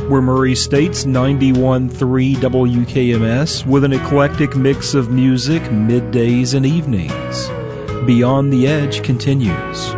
We're Murray State's 91.3 WKMS with an eclectic mix of music middays and evenings. Beyond the Edge continues.